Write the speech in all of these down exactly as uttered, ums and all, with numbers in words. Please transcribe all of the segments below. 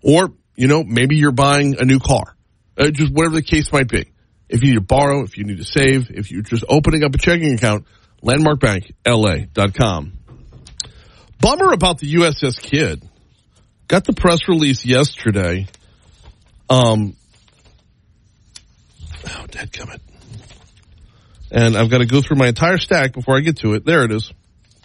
Or, you know, maybe you're buying a new car. Uh, just whatever the case might be. If you need to borrow, if you need to save, if you're just opening up a checking account, landmark bank L A dot com. Bummer about the U S S Kidd. Got the press release yesterday. Um, oh, dadgummit. And I've got to go through my entire stack before I get to it. There it is.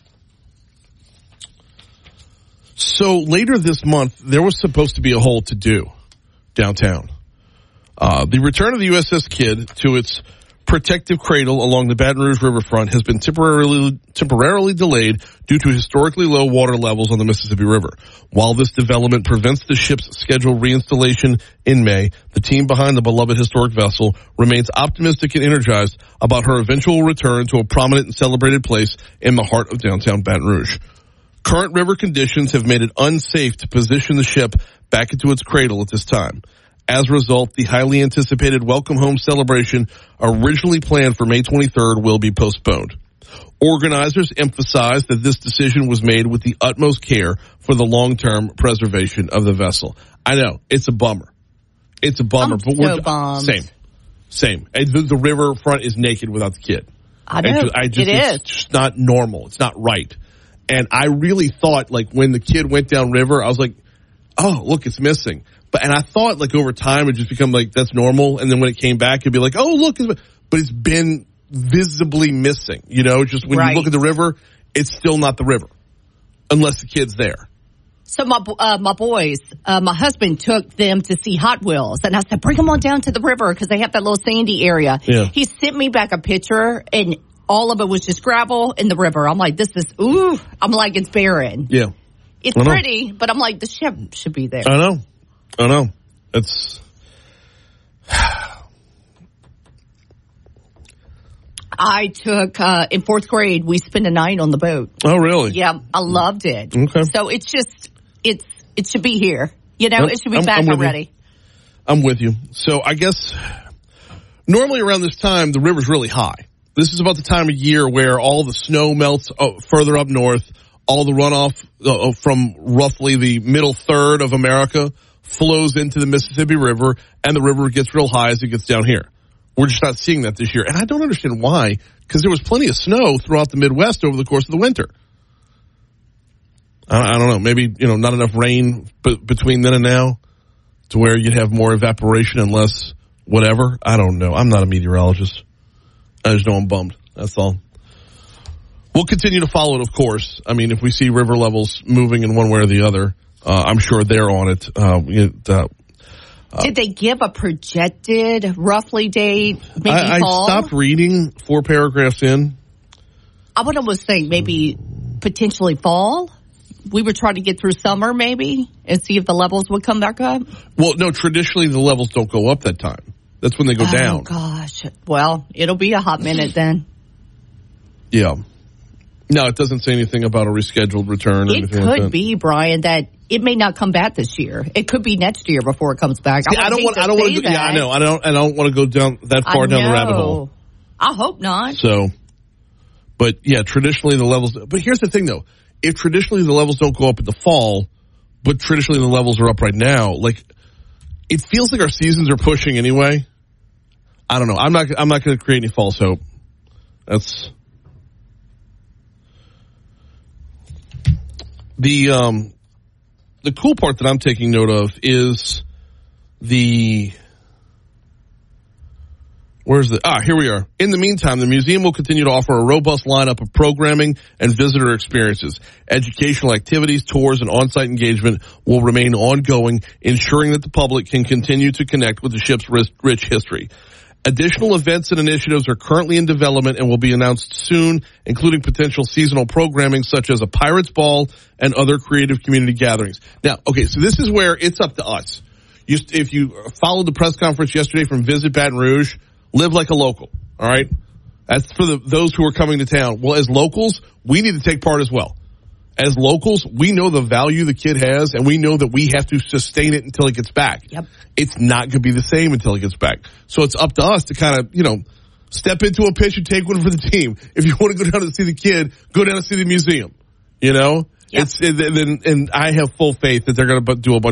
So later this month, there was supposed to be a whole to-do downtown. Uh, the return of the U S S Kidd to its protective cradle along the Baton Rouge riverfront has been temporarily temporarily delayed due to historically low water levels on the Mississippi River. While this development prevents the ship's scheduled reinstallation in May, the team behind the beloved historic vessel remains optimistic and energized about her eventual return to a prominent and celebrated place in the heart of downtown Baton Rouge. Current river conditions have made it unsafe to position the ship back into its cradle at this time. As a result, the highly anticipated Welcome Home celebration originally planned for May twenty-third will be postponed. Organizers emphasize that this decision was made with the utmost care for the long-term preservation of the vessel. I know, it's a bummer. It's a bummer, I'm but so we're bummed. same. Same. The, the riverfront is naked without the Kidd. I know, just, I just, it it's is. just not normal. It's not right. And I really thought, like, when the Kidd went down river, I was like, oh, look, it's missing. But and I thought, like, over time, it just become like, that's normal. And then when it came back, it'd be like, oh, look. But it's been visibly missing. You know, just when right. you look at the river, it's still not the river. Unless the Kidd's there. So my uh, my boys, uh, my husband took them to see Hot Wheels. And I said, bring them on down to the river because they have that little sandy area. Yeah. He sent me back a picture and all of it was just gravel in the river. I'm like, this is, ooh. I'm like, it's barren. Yeah. It's pretty, but I'm like, the ship should be there. I know. I know. It's. I took, uh, in fourth grade, we spent a night on the boat. Oh, really? Yeah, I loved it. Okay. So it's just, it's, it should be here. You know, Yep. it should be I'm, back I'm already. You. I'm with you. So I guess normally around this time, the river's really high. This is about the time of year where all the snow melts uh, further up north, all the runoff uh, from roughly the middle third of America flows into the Mississippi River, and the river gets real high as it gets down here. We're just not seeing that this year. And I don't understand why, because there was plenty of snow throughout the Midwest over the course of the winter. I, I don't know. Maybe, you know, not enough rain b- between then and now to where you'd have more evaporation and less whatever. I don't know. I'm not a meteorologist. I just know I'm bummed. That's all. We'll continue to follow it, of course. I mean, if we see river levels moving in one way or the other, uh, I'm sure they're on it. Uh, it uh, Uh, Did they give a projected roughly date? Maybe I, I fall? stopped reading four paragraphs in. I would almost say maybe potentially fall. We were trying to get through summer maybe and see if the levels would come back up. Well, no, traditionally the levels don't go up that time. That's when they go oh, down. Oh, gosh. Well, it'll be a hot minute then. Yeah. No, it doesn't say anything about a rescheduled return or It anything could like that. be, Brian, that it may not come back this year. It could be next year before it comes back. See, I, I don't want. I don't want to. Yeah, I know. I don't. I don't want to go down that far I down the know. rabbit hole. I hope not. So, but yeah, traditionally the levels. But here's the thing, though: if traditionally the levels don't go up in the fall, but traditionally the levels are up right now, like it feels like our seasons are pushing anyway. I don't know. I'm not. I'm not going to create any false hope. That's the um, the cool part that I'm taking note of is the. Where's the, ah, here we are. In the meantime, the museum will continue to offer a robust lineup of programming and visitor experiences. Educational activities, tours, and on-site engagement will remain ongoing, ensuring that the public can continue to connect with the ship's rich history. Additional events and initiatives are currently in development and will be announced soon, including potential seasonal programming such as a Pirates Ball and other creative community gatherings. Now, okay, so this is where it's up to us. You, if you followed the press conference yesterday from Visit Baton Rouge, live like a local, all right? That's for the, those who are coming to town. Well, as locals, we need to take part as well. As locals, we know the value the Kidd has, and we know that we have to sustain it until it gets back. Yep. It's not going to be the same until it gets back. So it's up to us to kind of, you know, step into a pitch and take one for the team. If you want to go down and see the Kidd, go down and see the museum. You know? Yep. It's, and, and, and I have full faith that they're going to do a bunch